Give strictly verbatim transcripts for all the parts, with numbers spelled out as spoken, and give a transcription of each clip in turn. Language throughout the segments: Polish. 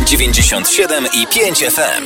dziewięćdziesiąt siedem i pięć F M.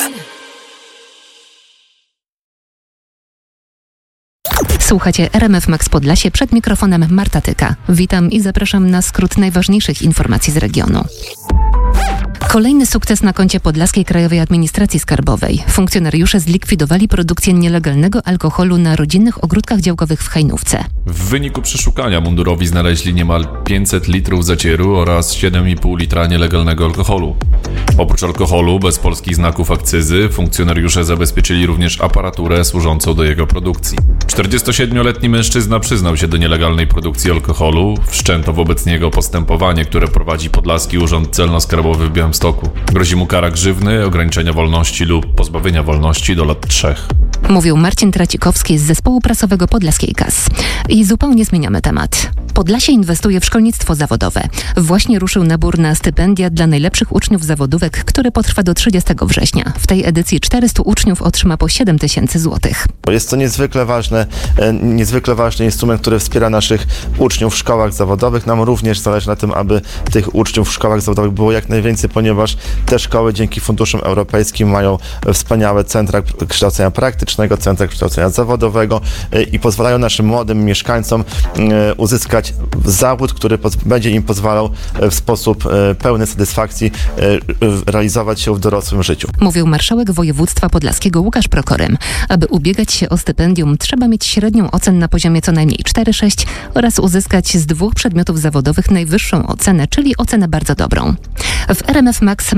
Słuchacie R M F Max Podlasie, przed mikrofonem Marta Tyka. Witam i zapraszam na skrót najważniejszych informacji z regionu. Kolejny sukces na koncie Podlaskiej Krajowej Administracji Skarbowej. Funkcjonariusze zlikwidowali produkcję nielegalnego alkoholu na rodzinnych ogródkach działkowych w Hajnówce. W wyniku przeszukania mundurowi znaleźli niemal pięćset litrów zacieru oraz siedem i pół litra nielegalnego alkoholu. Oprócz alkoholu bez polskich znaków akcyzy funkcjonariusze zabezpieczyli również aparaturę służącą do jego produkcji. czterdziestosiedmioletni mężczyzna przyznał się do nielegalnej produkcji alkoholu. Wszczęto wobec niego postępowanie, które prowadzi Podlaski Urząd Celno-Skarbowy w Białymstoku. Grozi mu kara grzywny, ograniczenia wolności lub pozbawienia wolności do lat trzech. Mówił Marcin Tracikowski z zespołu prasowego Podlaskiej K A S. I zupełnie zmieniamy temat. Podlasie inwestuje w szkolnictwo zawodowe. Właśnie ruszył nabór na stypendia dla najlepszych uczniów zawodówek, który potrwa do trzydziestego września. W tej edycji czterystu uczniów otrzyma po siedem tysięcy złotych. Jest to niezwykle ważne, niezwykle ważny instrument, który wspiera naszych uczniów w szkołach zawodowych. Nam również zależy na tym, aby tych uczniów w szkołach zawodowych było jak najwięcej, ponieważ te szkoły dzięki funduszom europejskim mają wspaniałe centra kształcenia praktycznego, centra kształcenia zawodowego i pozwalają naszym młodym mieszkańcom uzyskać zawód, który będzie im pozwalał w sposób pełny satysfakcji realizować się w dorosłym życiu. Mówił marszałek województwa podlaskiego Łukasz Prokorym. Aby ubiegać się o stypendium, trzeba mieć średnią ocen na poziomie co najmniej cztery sześć oraz uzyskać z dwóch przedmiotów zawodowych najwyższą ocenę, czyli ocenę bardzo dobrą. W R M F Max